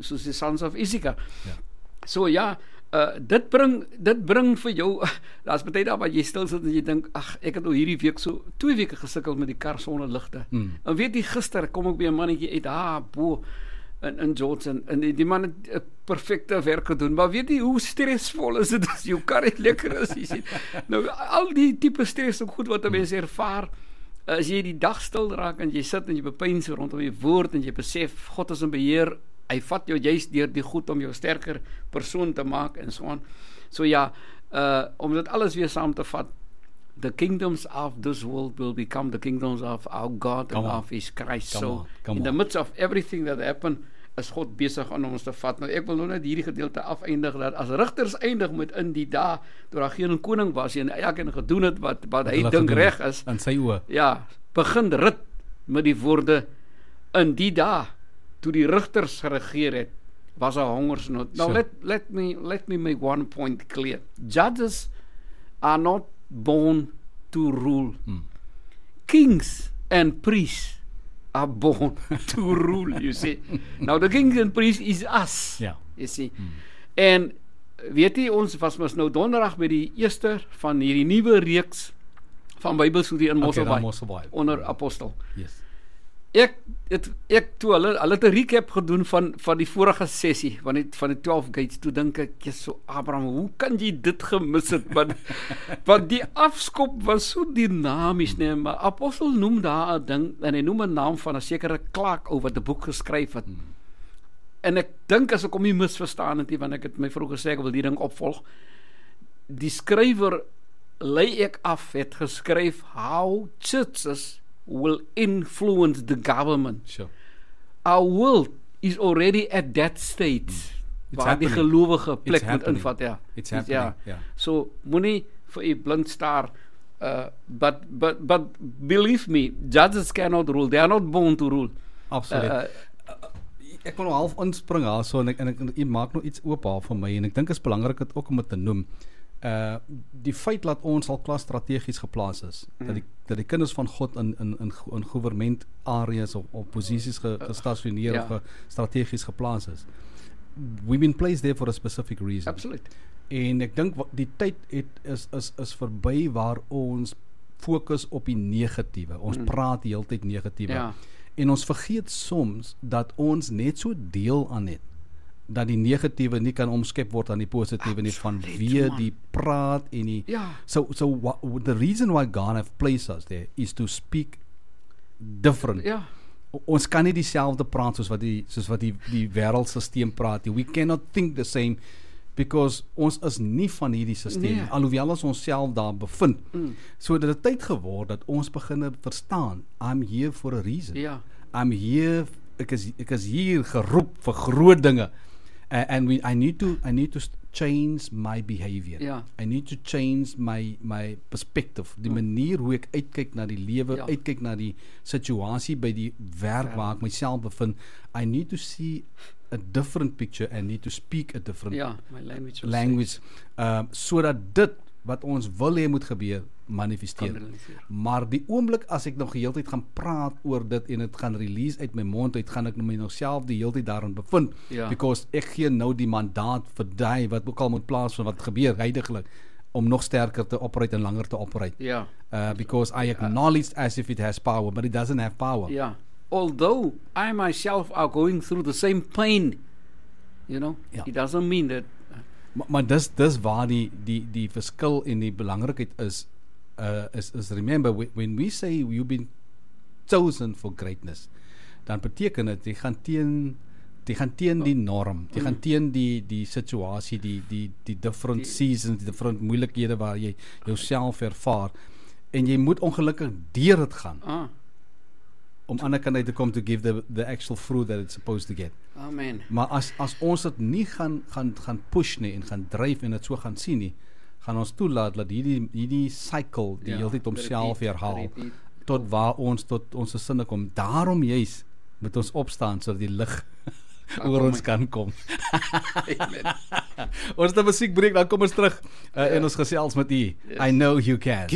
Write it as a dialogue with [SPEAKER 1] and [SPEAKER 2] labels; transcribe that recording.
[SPEAKER 1] soos die sons of Issachar. So ja, dit bring vir jou, daar's baie daar wat jy stil sit en jy dink, ag, ek het nou hierdie week so 2 weke gesukkel met die kar sonder ligte. En weet jy, gister kom ek by 'n mannetjie uit bo in George en die man het 'n perfekte werk gedoen, maar weet jy hoe stresvol is dit as jou kar nie lekker is, jy sien. Nou, al die tipe stres en goed wat 'n mens ervaar, as jy die dag stil raak en jy sit en jy bepeins rondom die woord en jy besef, God is in beheer, hy vat jou juist deur die goed om jou sterker persoon te maak en so aan. So ja, om dit alles weer saam te vat, the kingdoms of this world will become the kingdoms of our God and of His Christ. So, in the midst of everything that happened, is God besig om ons te vat. Nou, ek wil nou net hierdie gedeelte afeindig, dat as rigters eindig met in die dae, toe daar geen koning was, en elkeen gedoen het wat hy dink reg is,
[SPEAKER 2] in sy oë.
[SPEAKER 1] Ja, begin rit met die woorde, in die dae, toe die rigters geregeer het, was 'n hongersnood. Now, let me make one point clear. Judges are not born to rule. Kings and priests are born to rule, you see. Now, the kings and priests is us, you see. En weet jy, ons was nou donderdag by die eerste van hierdie nuwe reeks van Bybelstudie in Mosselbaai, onder apostel.
[SPEAKER 2] Yes.
[SPEAKER 1] Ek toe hulle het 'n recap gedoen van die vorige sessie, van die 12 gates, toe dink ek, so Abraham, hoe kan jy dit gemis het, want die afskop was so dynamisch, nee, maar apostel noem daar 'n ding, en hy noem 'n naam van 'n sekere Clark oor wat 'n boek geskryf het, en ek dink as ek hom nie misverstaan het, want ek het my vroeg gesê, ek wil die ding opvolg, die skrywer, lei ek af, het geskryf, how churches will influence the government.
[SPEAKER 2] Sure.
[SPEAKER 1] Our world is already at that state, waar die gelowige plek moet invat, ja.
[SPEAKER 2] It's happening, yeah.
[SPEAKER 1] So, moenie vir u blind staar, but believe me, judges cannot rule, they are not born to rule.
[SPEAKER 2] Absoluut. Ek wil nou half inspring daar, so, en ek maak nou iets oop daar vir my, en ek dink is belangrik het ook om het te noem, die feit dat ons al klas strategies geplaas is, dat die kinders van God in gouvernement areas of posisies gestationeer of strategies geplaas is. We've been placed there for a specific reason.
[SPEAKER 1] Absoluut.
[SPEAKER 2] En ek dink die tyd is verby waar ons fokus op die negatiewe. Ons praat die hele tyd negatiewe.
[SPEAKER 1] Ja.
[SPEAKER 2] En ons vergeet soms dat ons net so deel aan het, dat die negatiewe nie kan omskep word aan die positiewe nie, van wie die praat en die... So the reason why God have placed us there is to speak different.
[SPEAKER 1] Ja.
[SPEAKER 2] Ons kan nie dieselfde praat soos wat die wêreldsysteem praat nie. We cannot think the same, because ons is nie van hierdie systeem, alhoewel ons self daar bevind. So dit het tyd geword dat ons begin verstaan, I'm here for a reason. I'm here, ek is hier geroep vir groot dinge. And I need to change my behavior. I need to change my perspective. Die manier hoe ek uitkyk na die lewe, uitkyk na die situasie by die werk waar ek myself bevind. I need to see a different picture and need to speak a different
[SPEAKER 1] my language.
[SPEAKER 2] Sodat dit wat ons wil hê moet gebeur, manifesteer. Maar die oomblik as ek nog die hele tyd gaan praat oor dit en het gaan release uit my mond uit, gaan ek my nog self die hele tyd daarin bevind. Because ek gee nou die mandaat vir die wat ook al moet plaas van wat gebeur huidiglik, om nog sterker te operate en langer te operate. Because I acknowledge as if it has power, but it doesn't have power.
[SPEAKER 1] Although I myself are going through the same pain, you know, it doesn't mean that...
[SPEAKER 2] Maar dis waar die verskil en die belangrikheid is remember, when we say you've been chosen for greatness, dan beteken dit, jy gaan teen die norm, jy gaan teen die situasie, die different seasons, die different moeilikhede waar jy jouself ervaar, en jy moet ongelukkig deur dit gaan, om aan die kant uit te kom to give the actual fruit that it's supposed to get.
[SPEAKER 1] Amen.
[SPEAKER 2] Maar as ons dit nie gaan push nie, en gaan dryf en dit so gaan sien nie, gaan ons toelaat dat hierdie cycle die hele tyd homself herhaal, tot waar ons tot ons sinne kom. Daarom juis moet ons opstaan, sodat die lig oor ons kan kom. Ons het 'n musiekbreek, dan kom ons terug en ons gesels met u. I know you can.